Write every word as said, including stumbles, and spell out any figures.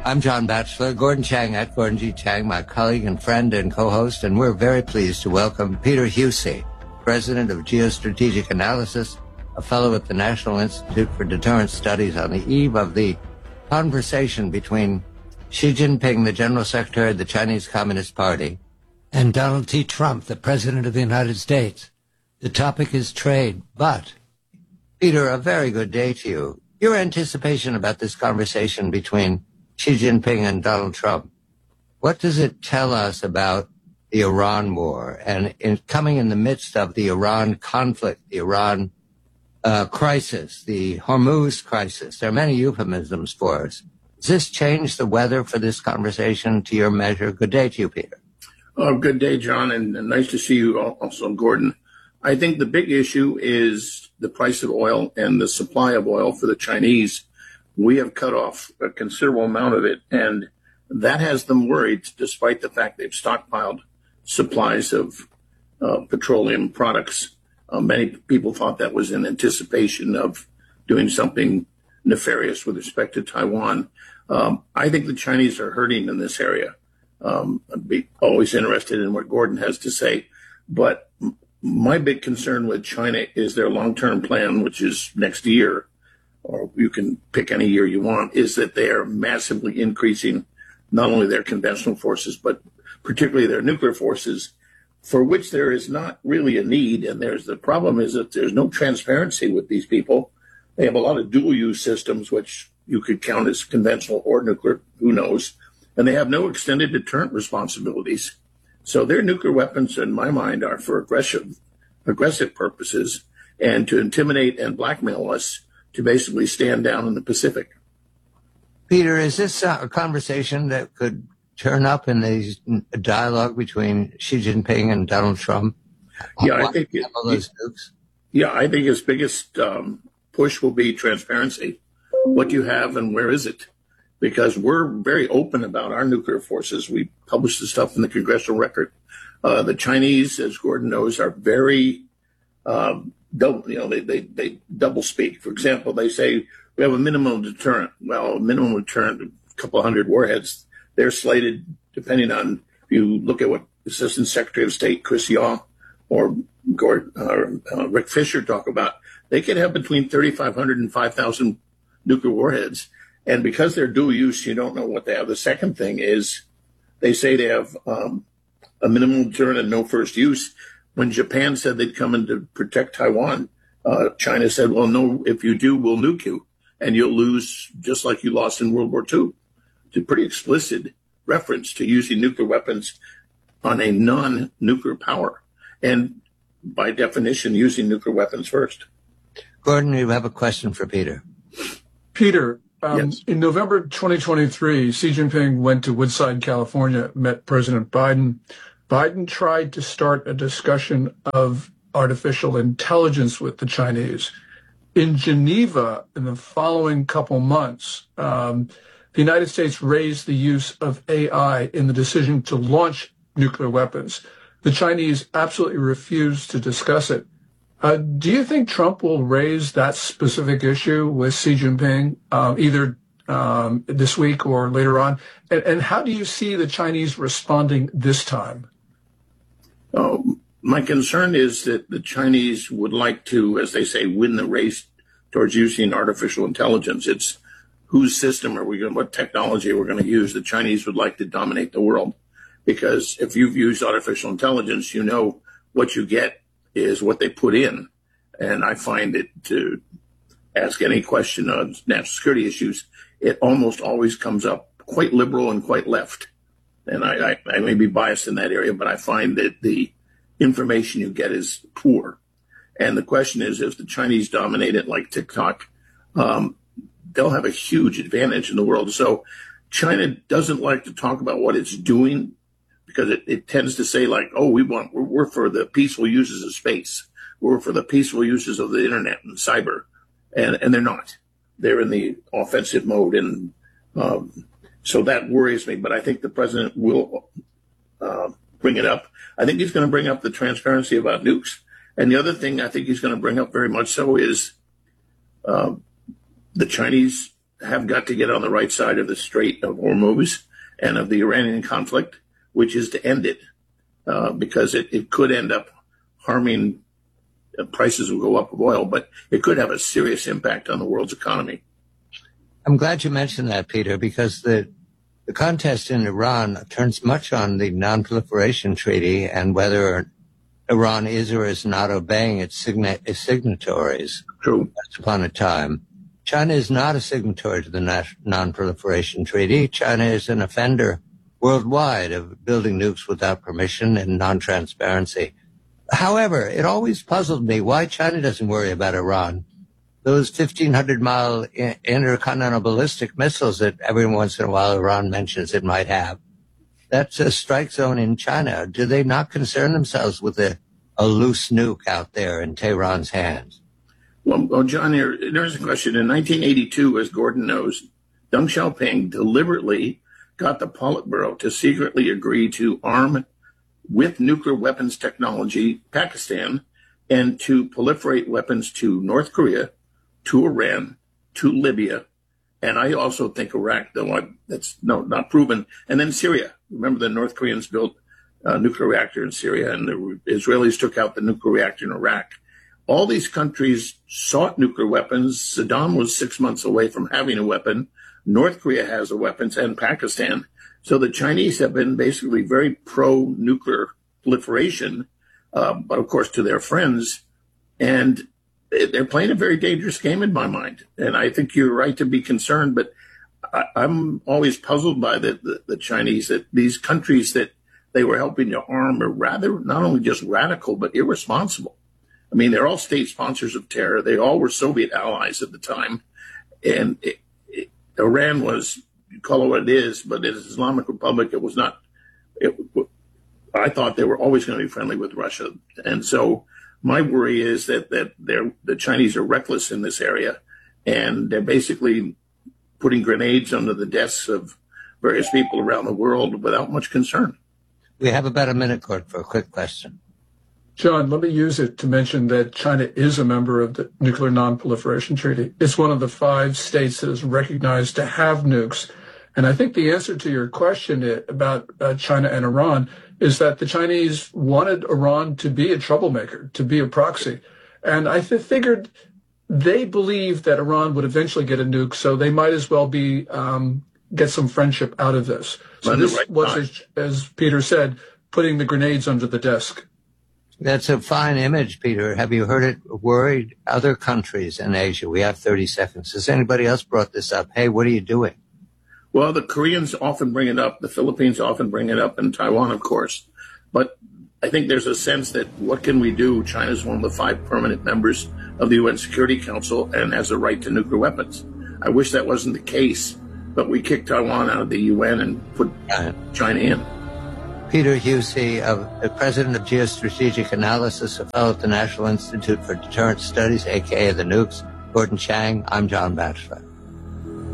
I'm John Batchelor, Gordon Chang at Gordon G. Chang, my colleague and friend and co-host, and we're very pleased to welcome Peter Husey, President of Geostrategic Analysis, a fellow at the National Institute for Deterrence Studies, on the eve of the conversation between Xi Jinping, the General Secretary of the Chinese Communist Party, and Donald T. Trump, the President of the United States. The topic is trade, but, Peter, a very good day to you. Your anticipation about this conversation between Xi Jinping and Donald Trump, what does it tell us about the Iran war and in coming in the midst of the Iran conflict, the Iran uh, crisis, the Hormuz crisis? There are many euphemisms for us. Does this change the weather for this conversation to your measure? Good day to you, Peter. Oh, good day, John, and, and nice to see you also, Gordon. I think the big issue is the price of oil and the supply of oil for the Chinese. We have cut off a considerable amount of it, and that has them worried, despite the fact they've stockpiled supplies of uh, petroleum products. Uh, many people thought that was in anticipation of doing something nefarious with respect to Taiwan. Um, I think the Chinese are hurting in this area. Um, I'd be always interested in what Gordon has to say, but my big concern with China is their long-term plan, which is next year, or you can pick any year you want, is that they are massively increasing not only their conventional forces, but particularly their nuclear forces, for which there is not really a need. And there's the problem is that there's no transparency with these people. They have a lot of dual-use systems, which you could count as conventional or nuclear, who knows, and they have no extended deterrent responsibilities. So their nuclear weapons, in my mind, are for aggressive, aggressive purposes and to intimidate and blackmail us to basically stand down in the Pacific. Peter, is this a conversation that could turn up in the dialogue between Xi Jinping and Donald Trump? Yeah, I think it, those nukes? Yeah, I think his biggest um, push will be transparency. What do you have and where is it? Because we're very open about our nuclear forces. We publish the stuff in the Congressional Record. Uh, the Chinese, as Gordon knows, are very um, double. You know, they, they they double speak. For example, they say we have a minimum deterrent. Well, a minimum deterrent, a couple hundred warheads. They're slated, depending on if you look at what Assistant Secretary of State Chris Yaw or Gordon, uh, uh, Rick Fisher talk about. They could have between thirty-five hundred and five thousand nuclear warheads. And because they're dual use, you don't know what they have. The second thing is they say they have um, a minimum deterrent and no first use. When Japan said they'd come in to protect Taiwan, uh, China said, well, no, if you do, we'll nuke you. And you'll lose just like you lost in World War Two. It's a pretty explicit reference to using nuclear weapons on a non-nuclear power. And by definition, using nuclear weapons first. Gordon, you have a question for Peter. Peter, Um, yes. In November twenty twenty-three, Xi Jinping went to Woodside, California, met President Biden. Biden tried to start a discussion of artificial intelligence with the Chinese. In Geneva, in the following couple months, um, the United States raised the use of A I in the decision to launch nuclear weapons. The Chinese absolutely refused to discuss it. Uh, do you think Trump will raise that specific issue with Xi Jinping uh, either um, this week or later on? And, and how do you see the Chinese responding this time? Oh, my concern is that the Chinese would like to, as they say, win the race towards using artificial intelligence. It's whose system are we going, what technology we're going to use. The Chinese would like to dominate the world because if you've used artificial intelligence, you know what you get is what they put in. And I find it to ask any question on national security issues, it almost always comes up quite liberal and quite left. And I, I, I may be biased in that area, but I find that the information you get is poor. And the question is, if the Chinese dominate it like TikTok, um, they'll have a huge advantage in the world. So China doesn't like to talk about what it's doing, because it, it tends to say like, oh, we want, we're, we're for the peaceful uses of space. We're for the peaceful uses of the internet and cyber. And, and they're not. They're in the offensive mode. And um, so that worries me. But I think the president will uh, bring it up. I think he's going to bring up the transparency about nukes. And the other thing I think he's going to bring up very much so is uh, the Chinese have got to get on the right side of the Strait of Hormuz and of the Iranian conflict, which is to end it, uh, because it, it could end up harming, uh, prices will go up of oil, but it could have a serious impact on the world's economy. I'm glad you mentioned that, Peter, because the the contest in Iran turns much on the Non-Proliferation Treaty and whether Iran is or is not obeying its, signa- its signatories. True. Once upon a time. China is not a signatory to the Non-Proliferation Treaty. China is an offender worldwide of building nukes without permission and non-transparency. However, it always puzzled me why China doesn't worry about Iran. Those fifteen hundred mile intercontinental ballistic missiles that every once in a while Iran mentions it might have, that's a strike zone in China. Do they not concern themselves with a, a loose nuke out there in Tehran's hands? Well, well, John, here, there's a question. In nineteen eighty-two, as Gordon knows, Deng Xiaoping deliberately got the Politburo to secretly agree to arm with nuclear weapons technology Pakistan and to proliferate weapons to North Korea, to Iran, to Libya, and I also think Iraq, though I, that's no, not proven, and then Syria. Remember the North Koreans built a nuclear reactor in Syria, and the Israelis took out the nuclear reactor in Iraq. All these countries sought nuclear weapons. Saddam was six months away from having a weapon. North Korea has a weapons, and Pakistan. So the Chinese have been basically very pro-nuclear proliferation, uh, but of course to their friends. And they're playing a very dangerous game in my mind. And I think you're right to be concerned, but I, I'm always puzzled by the, the, the Chinese, that these countries that they were helping to arm are rather not only just radical, but irresponsible. I mean, they're all state sponsors of terror. They all were Soviet allies at the time. And it, it, Iran was, you call it what it is, but it is Islamic Republic. It was not, it, I thought they were always going to be friendly with Russia. And so my worry is that, that they're, the Chinese are reckless in this area, and they're basically putting grenades under the desks of various people around the world without much concern. We have about a minute, Gord, for a quick question. John, let me use it to mention that China is a member of the Nuclear Non-Proliferation Treaty. It's one of the five states that is recognized to have nukes. And I think the answer to your question about uh, China and Iran is that the Chinese wanted Iran to be a troublemaker, to be a proxy. And I th- figured they believed that Iran would eventually get a nuke, so they might as well be um, get some friendship out of this. So By this right was, as, as Peter said, putting the grenades under the desk. That's a fine image, Peter. Have you heard it worried other countries in Asia? We have thirty seconds. Has anybody else brought this up? Hey, what are you doing? Well, the Koreans often bring it up. The Philippines often bring it up, and Taiwan, of course. But I think there's a sense that what can we do? China's one of the five permanent members of the U N Security Council and has a right to nuclear weapons. I wish that wasn't the case, but we kicked Taiwan out of the U N and put China in. Peter Husey, of the president of Geostrategic Analysis, a fellow at the National Institute for Deterrent Studies, a k a the Nukes. Gordon Chang, I'm John Batchelor.